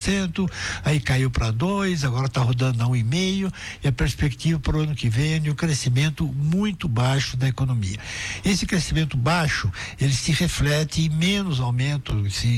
2%, aí caiu para 2%, agora está rodando a 1,5%, e a perspectiva para o ano que vem é de um crescimento muito baixo da economia. Esse crescimento baixo, ele se reflete em menos aumento,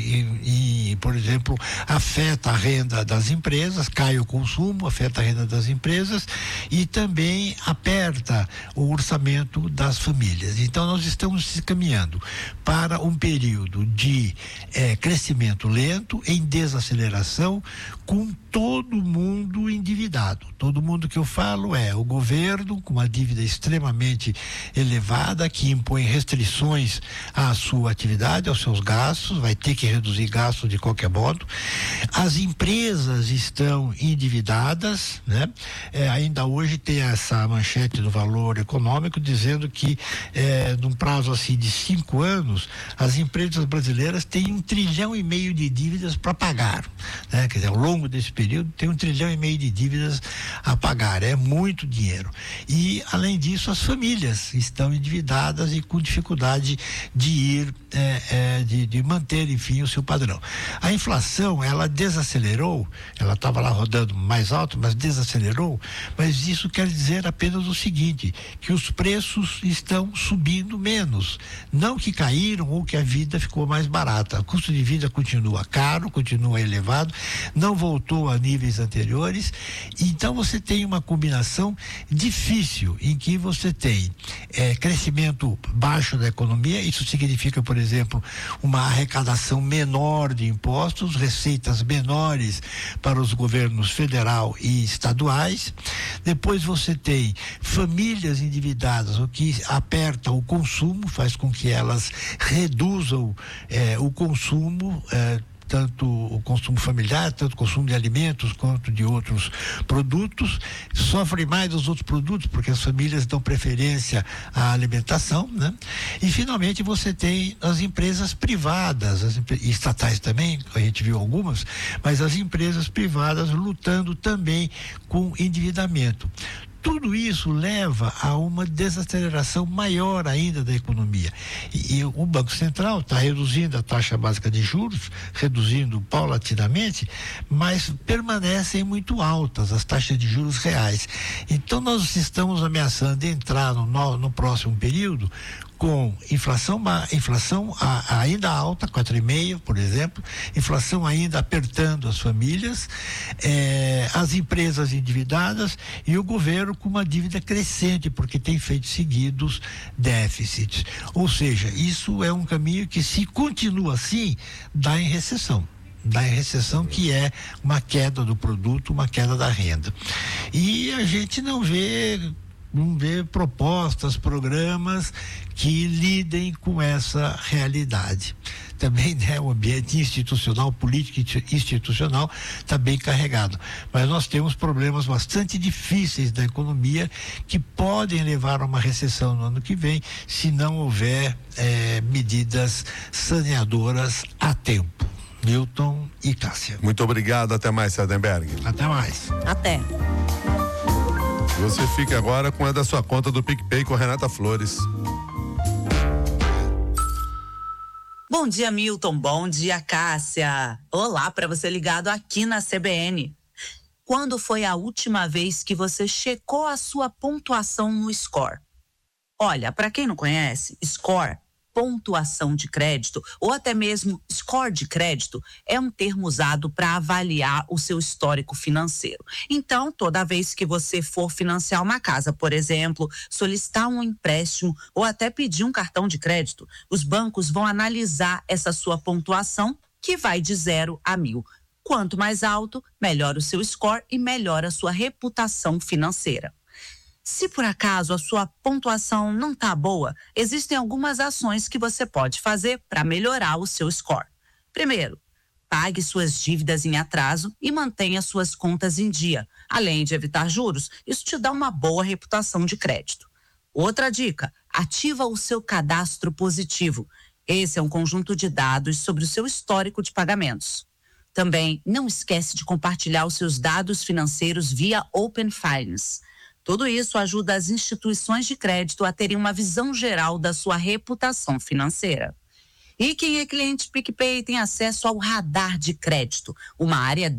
por exemplo, afeta a renda das empresas, cai o consumo, afeta a renda das empresas e também aperta o orçamento das famílias. Então nós estamos se caminhando para um período de crescimento lento, em desaceleração, com todo mundo endividado. Todo mundo que eu falo é o governo com uma dívida extremamente elevada, que impõe restrições à sua atividade, aos seus gastos, vai ter que reduzir gastos de qualquer modo. As empresas estão endividadas, né? Ainda hoje tem essa manchete do Valor Econômico dizendo que num prazo assim de 5 anos, as empresas brasileiras têm 1,5 trilhão de dívidas para pagar, né? Quer dizer, ao longo desse período tem 1,5 trilhão de dívidas a pagar, é muito dinheiro. E além disso, as famílias estão endividadas e com dificuldade de ir, de manter, enfim, o seu padrão. A inflação, ela desacelerou, ela estava lá rodando mais alto, mas desacelerou, mas isso quer dizer apenas o seguinte, que os preços estão subindo menos, não que caíram ou que a vida ficou mais barata. O custo de vida continua caro, continua elevado, não voltou a níveis anteriores, então você tem uma combinação difícil em que você tem crescimento baixo da economia. Isso significa, por exemplo, uma arrecadação menor de impostos, receitas menores para os governos federal e estaduais. Depois você tem famílias endividadas, o que aperta o consumo, faz com que elas reduzam o consumo, tanto o consumo familiar, tanto o consumo de alimentos quanto de outros produtos. Sofrem mais dos outros produtos porque as famílias dão preferência à alimentação, né? E finalmente você tem as empresas privadas, e estatais também, a gente viu algumas, mas as empresas privadas lutando também com endividamento. Tudo isso leva a uma desaceleração maior ainda da economia. E o Banco Central está reduzindo a taxa básica de juros, reduzindo paulatinamente, mas permanecem muito altas as taxas de juros reais. Então nós estamos ameaçando entrar no próximo período com inflação ainda alta, 4,5%, por exemplo, inflação ainda apertando as famílias, as empresas endividadas e o governo com uma dívida crescente, porque tem feito seguidos déficits. Ou seja, isso é um caminho que, se continua assim, dá em recessão. Que é uma queda do produto, uma queda da renda. E a gente não vê propostas, programas que lidem com essa realidade. Também, né, o ambiente institucional, político institucional está bem carregado. Mas nós temos problemas bastante difíceis da economia que podem levar a uma recessão no ano que vem, se não houver medidas saneadoras a tempo. Milton e Cássia. Muito obrigado, até mais, Sardenberg. Até mais. Até. Você fica agora com a da sua conta do PicPay com a Renata Flores. Bom dia, Milton. Bom dia, Cássia. Olá para você ligado aqui na CBN. Quando foi a última vez que você checou a sua pontuação no Score? Olha, para quem não conhece, Score, pontuação de crédito ou até mesmo score de crédito é um termo usado para avaliar o seu histórico financeiro. Então, toda vez que você for financiar uma casa, por exemplo, solicitar um empréstimo ou até pedir um cartão de crédito, os bancos vão analisar essa sua pontuação, que vai de 0 a 1.000. Quanto mais alto, melhor o seu score e melhor a sua reputação financeira. Se por acaso a sua pontuação não está boa, existem algumas ações que você pode fazer para melhorar o seu score. Primeiro, pague suas dívidas em atraso e mantenha suas contas em dia. Além de evitar juros, isso te dá uma boa reputação de crédito. Outra dica, ativa o seu cadastro positivo. Esse é um conjunto de dados sobre o seu histórico de pagamentos. Também não esquece de compartilhar os seus dados financeiros via Open Finance. Tudo isso ajuda as instituições de crédito a terem uma visão geral da sua reputação financeira. E quem é cliente PicPay tem acesso ao radar de crédito, uma área